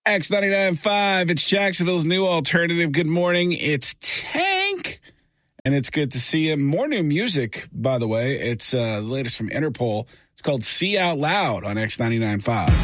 X99.5, it's Jacksonville's new alternative. Good morning, it's Tank, and it's good to see him. More new music, by the way. It's the latest from Interpol. It's called See Out Loud on X99.5.